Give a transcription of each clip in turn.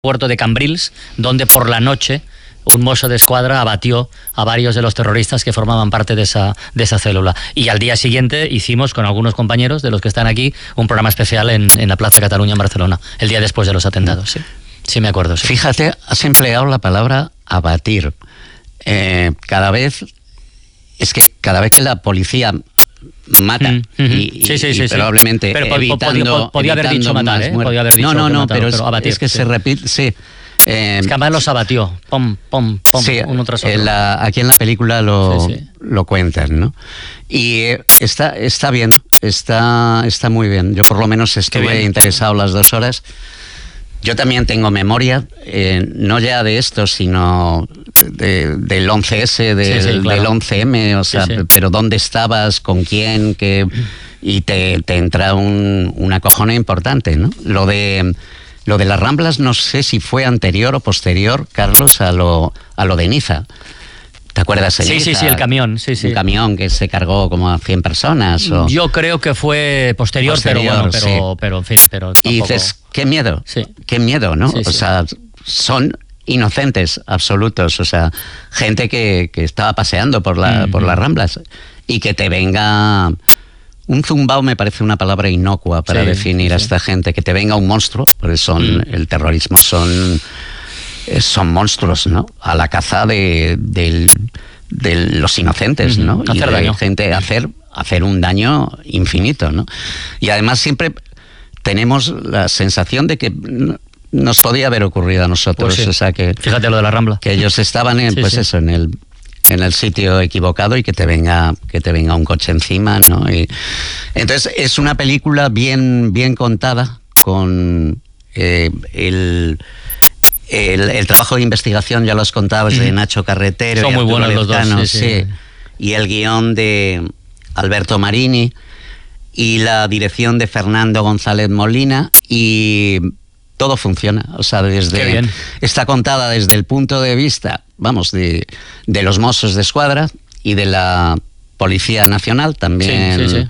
puerto de Cambrils, donde por la noche un mosso de escuadra abatió a varios de los terroristas que formaban parte de esa célula. Y al día siguiente hicimos con algunos compañeros de los que están aquí un programa especial en la Plaza Cataluña en Barcelona, el día después de los atentados. Sí me acuerdo. Sí. Fíjate, has empleado la palabra abatir. Cada vez que la policía mata y probablemente pero evitando podía haber dicho matar, podía haber dicho pero abatir, es que se repite, sí. Es que además los abatió, pom, sí, uno tras otro. Aquí en la película lo cuentan, ¿no? Y está bien, está muy bien. Yo por lo menos estuve interesado las 2 horas. Yo también tengo memoria, no ya de esto, sino del 11S, del 11M, o sea, pero dónde estabas, con quién, y te entra un acojone importante, ¿no? Lo de las Ramblas no sé si fue anterior o posterior, Carlos, a lo de Niza. ¿Te acuerdas de Niza? Sí, el camión. Un camión que se cargó como a 100 personas. Yo creo que fue posterior, pero en fin. Pero tampoco... Y dices, qué miedo, qué miedo, ¿no? O sea, son inocentes absolutos, o sea, gente que estaba paseando por las Ramblas y que te venga... Un zumbao me parece una palabra inocua para definir a esta gente, que te venga un monstruo, porque el terrorismo son monstruos, ¿no? A la caza de los inocentes, ¿no? Hacer y daño. Gente hacer un daño infinito, ¿no? Y además siempre tenemos la sensación de que nos podía haber ocurrido a nosotros, pues o sea que... Fíjate lo de la Rambla. Que ellos estaban en el sitio equivocado y que te venga un coche encima, ¿no? Y entonces es una película bien contada, con el trabajo de investigación, ya lo has contado, es de Nacho Carretero. Son muy buenos los dos. Sí. Y el guión de Alberto Marini y la dirección de Fernando González Molina, y todo funciona, o sea, está contada desde el punto de vista, de los Mossos de Escuadra y de la Policía Nacional también.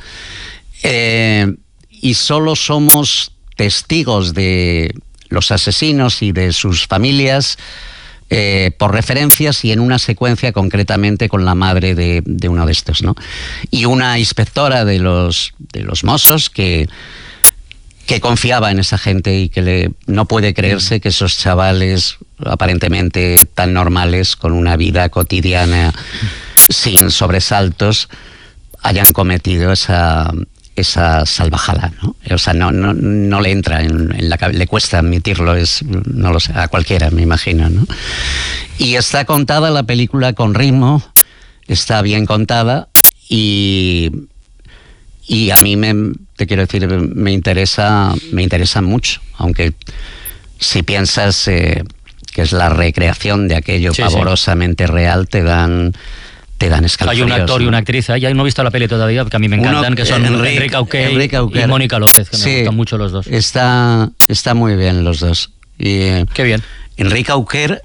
Y solo somos testigos de los asesinos y de sus familias por referencias y en una secuencia concretamente con la madre de uno de estos, ¿no? Y una inspectora de los Mossos que confiaba en esa gente y que no puede creerse que esos chavales aparentemente tan normales, con una vida cotidiana sin sobresaltos, hayan cometido esa salvajada, ¿no? O sea, no le entra en la cabeza, le cuesta admitirlo, no lo sé, a cualquiera, me imagino, ¿no? Y está contada la película con ritmo, está bien contada, y a mí te quiero decir, me interesa mucho, aunque si piensas que es la recreación de aquello pavorosamente real, te dan escalofríos. Hay un actor y una actriz, ya no he visto la peli todavía, que a mí me encantan, que son Enrique Auquer y Mónica López, que me gustan mucho los dos. Está muy bien los dos. Y, qué bien. Enrique Auquer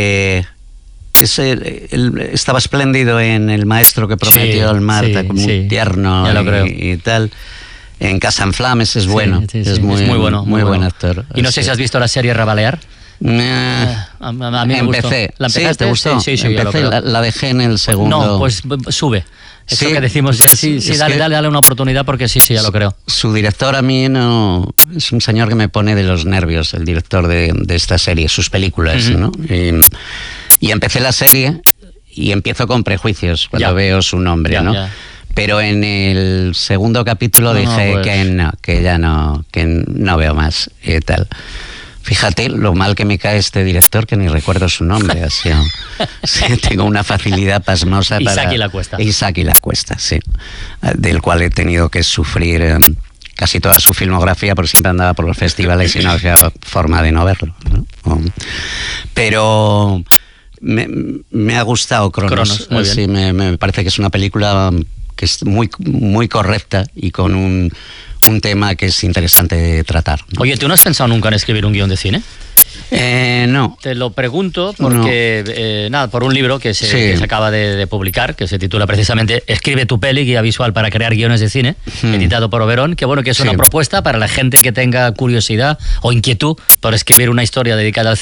estaba espléndido en El maestro que prometió el Marta, muy tierno y tal. En Casa en Flames es bueno, es muy bueno, muy buen actor. Y no sé si has visto la serie Rabalear. A mí me empecé. ¿La empezaste? ¿Te gustó? Sí, empecé, la dejé en el segundo. No, pues sube. Eso que decimos, dale una oportunidad, porque sí, ya lo creo. Su director a mí es un señor que me pone de los nervios, el director de esta serie, sus películas, ¿no? Y empecé la serie y empiezo con prejuicios cuando veo su nombre, ¿no? Pero en el segundo capítulo dije que no veo más y tal. Fíjate lo mal que me cae este director, que ni recuerdo su nombre. Así, tengo una facilidad pasmosa para... Isaki La Cuesta, sí. Del cual he tenido que sufrir casi toda su filmografía, porque siempre andaba por los festivales y no había forma de no verlo, ¿no? Pero me ha gustado Cronos. Muy bien. Sí, me parece que es una película que es muy, muy correcta y con un tema que es interesante de tratar, ¿no? Oye, ¿tú no has pensado nunca en escribir un guión de cine? No. Te lo pregunto porque, por un libro que se acaba de publicar, que se titula precisamente Escribe tu peli, guía visual para crear guiones de cine, editado por Oberón, que es una propuesta para la gente que tenga curiosidad o inquietud por escribir una historia dedicada al cine.